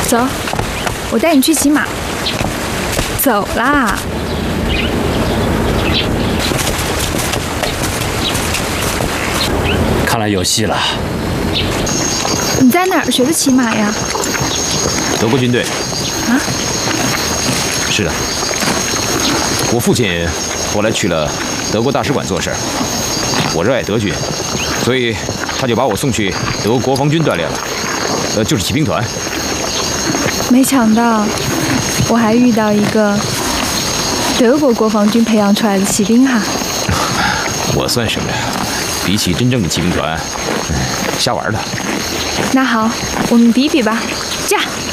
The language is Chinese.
走，我带你去骑马。走啦！ 看来有戏了。 你在哪儿学的骑马呀？ 德国军队。 啊？ 是的，我父亲后来去了德国大使馆做事，我热爱德军，所以他就把我送去德国国防军锻炼了，就是骑兵团。 没想到我还遇到一个德国国防军培养出来的骑兵哈。 我算什么呀？比起真正的骑兵团，瞎玩的。 那好，我们比比吧，驾！